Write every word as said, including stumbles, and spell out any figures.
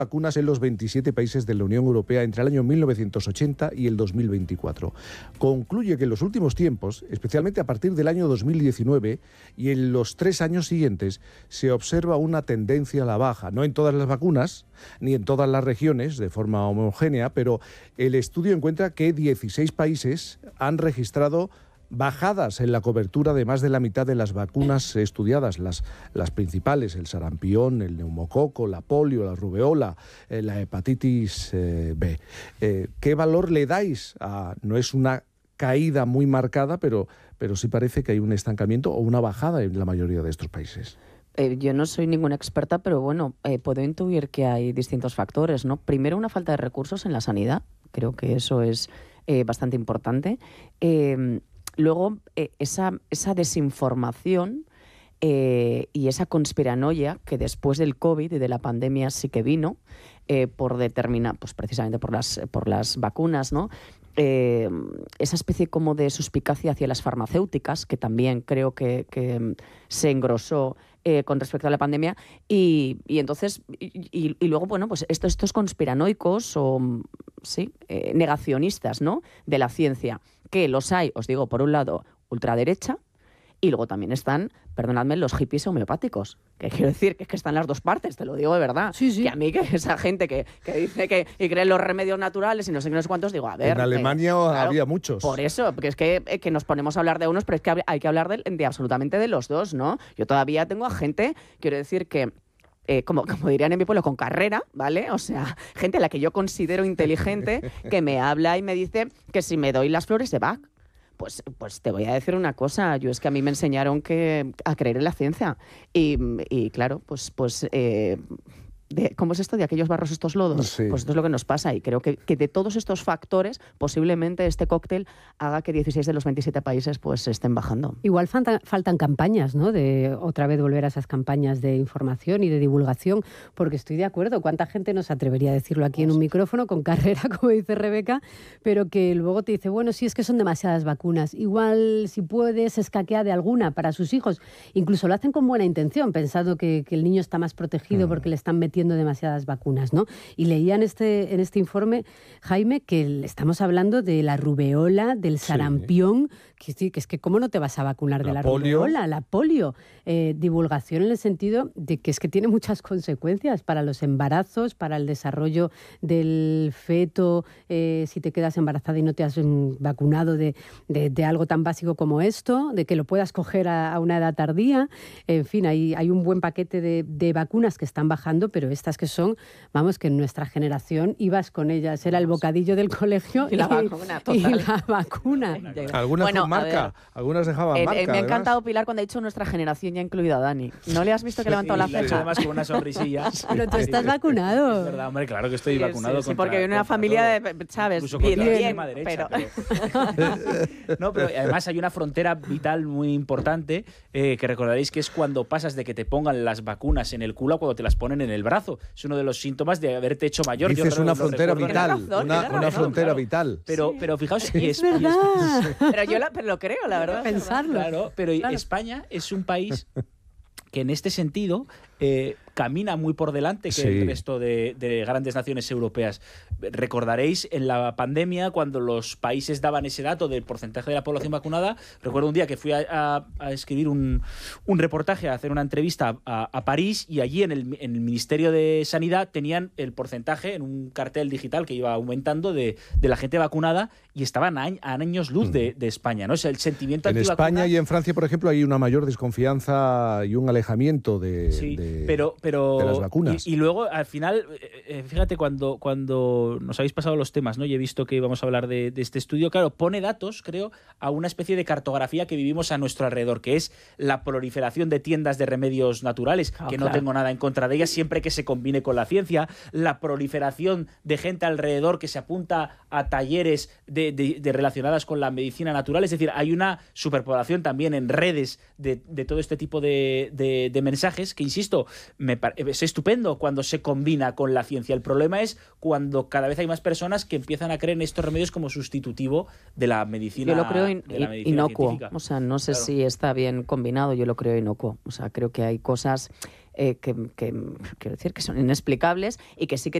vacunas en los veintisiete países de la Unión Europea entre el año mil novecientos ochenta y el dos mil veinticuatro. Concluye que en los últimos tiempos, especialmente a partir del año dos mil diecinueve y en los tres años siguientes, se observa una tendencia a la baja, no en todas las vacunas ni en todas las regiones de forma homogénea, pero el estudio encuentra que dieciséis países han registrado bajadas en la cobertura de más de la mitad de las vacunas estudiadas, las, las principales, el sarampión, el neumococo, la polio, la rubeola, eh, la hepatitis eh, B. Eh, ¿Qué valor le dais a, no es una caída muy marcada, pero, pero sí parece que hay un estancamiento o una bajada en la mayoría de estos países? Eh, yo no soy ninguna experta, pero bueno, eh, puedo intuir que hay distintos factores, ¿no? Primero, una falta de recursos en la sanidad. Creo que eso es eh, bastante importante. Eh, Luego, eh, esa, esa desinformación eh, y esa conspiranoia que después del COVID y de la pandemia sí que vino, eh, por determinar, pues precisamente por las, por las vacunas, ¿no? Eh, esa especie como de suspicacia hacia las farmacéuticas, que también creo que, que se engrosó eh, con respecto a la pandemia, y, y entonces, y, y luego, bueno, pues estos, estos conspiranoicos o sí, eh, negacionistas, ¿no?, de la ciencia, que los hay, os digo, por un lado, ultraderecha, y luego también están, perdonadme, los hippies homeopáticos. Que quiero decir que es que están las dos partes, te lo digo de verdad. Sí, sí. Que a mí, que esa gente que, que dice que y cree en los remedios naturales y no sé qué, no sé cuántos, digo, a ver... En Alemania eh, claro, había muchos. Por eso, porque es que, eh, que nos ponemos a hablar de unos, pero es que hay que hablar de, de absolutamente de los dos, ¿no? Yo todavía tengo a gente, quiero decir que... Eh, como, como dirían en mi pueblo, con carrera, ¿vale? O sea, gente a la que yo considero inteligente, que me habla y me dice que si me doy las flores de Bach, Pues, pues te voy a decir una cosa. Yo es que a mí me enseñaron que a creer en la ciencia. Y, y claro, pues, pues eh, de, ¿cómo es esto? De aquellos barros estos lodos. Sí. Pues esto es lo que nos pasa. Y creo que, que de todos estos factores, posiblemente este cóctel haga que dieciséis de los veintisiete países pues estén bajando. Igual faltan, faltan campañas, ¿no? De otra vez volver a esas campañas de información y de divulgación, porque estoy de acuerdo. ¿Cuánta gente no se atrevería a decirlo aquí en un micrófono con carrera, como dice Rebeca, pero que luego te dice, bueno, sí, es que son demasiadas vacunas. Igual, si puedes, escaquea de alguna para sus hijos. Incluso lo hacen con buena intención, pensando que, que el niño está más protegido porque le están metiendo demasiadas vacunas, ¿no? Y leía en este, en este informe, Jaime, que estamos hablando de la rubeola, del sarampión, sí. que, que es que ¿cómo no te vas a vacunar la de la polio. rubeola? La polio. Eh, divulgación en el sentido de que es que tiene muchas consecuencias para los embarazos, para el desarrollo del feto, eh, si te quedas embarazada y no te has um, vacunado de, de, de algo tan básico como esto, de que lo puedas coger a, a una edad tardía. En fin, hay, hay un buen paquete de, de vacunas que están bajando, pero estas que son, vamos, que en nuestra generación ibas con ellas, era el bocadillo del colegio y, y la vacuna. Total. Y la vacuna. Algunas bueno, con marca, algunas dejaban eh, marca. Eh, me ha además. encantado, Pilar, cuando ha dicho nuestra generación, ya incluida a Dani. ¿No le has visto que ha levantado sí, la ceja? Además con una sonrisilla. Pero tú estás vacunado. Es verdad, hombre, claro que estoy sí, vacunado. Sí, sí porque viene una familia de, ¿sabes? Incluso bien, contra la bien, extrema derecha. Pero... Pero... no, pero además hay una frontera vital muy importante eh, que recordaréis que es cuando pasas de que te pongan las vacunas en el culo a cuando te las ponen en el brazo. Es uno de los síntomas de haberte hecho mayor. Dices yo una lo frontera recuerdo. vital, razón, una, razón, una frontera claro. vital. Pero, sí. pero fijaos, sí, y es, es verdad. Y es, pero yo la, pero lo creo, la verdad. Pensarlo. Claro, pero claro. España es un país que en este sentido eh, camina muy por delante que sí. el resto de, de grandes naciones europeas. Recordaréis en la pandemia cuando los países daban ese dato del porcentaje de la población vacunada. Recuerdo un día que fui a, a, a escribir un, un reportaje, a hacer una entrevista a, a París, y allí en el, en el Ministerio de Sanidad tenían el porcentaje en un cartel digital que iba aumentando de, de la gente vacunada, y estaban a, a años luz de, de España, ¿no? O sea, el sentimiento en antivacuna... España y en Francia, por ejemplo, hay una mayor desconfianza y un alejamiento de, sí, de, pero, pero, de las vacunas. Y, y luego, al final, eh, fíjate, cuando, cuando nos habéis pasado los temas, ¿no? Y he visto que íbamos a hablar de, de este estudio, claro, pone datos, creo, a una especie de cartografía que vivimos a nuestro alrededor, que es la proliferación de tiendas de remedios naturales, oh, que claro. no tengo nada en contra de ellas, siempre que se combine con la ciencia, la proliferación de gente alrededor que se apunta a talleres de, de, de relacionadas con la medicina natural, es decir, hay una superpoblación también en redes de, de todo este tipo de, de, de mensajes que, insisto, me es estupendo cuando se combina con la ciencia. El problema es cuando cada vez hay más personas que empiezan a creer en estos remedios como sustitutivo de la medicina. Yo lo creo in, de la medicina inocuo. científica. O sea, no sé claro. si está bien combinado, yo lo creo inocuo. O sea, creo que hay cosas eh, que, que, quiero decir, que son inexplicables y que sí que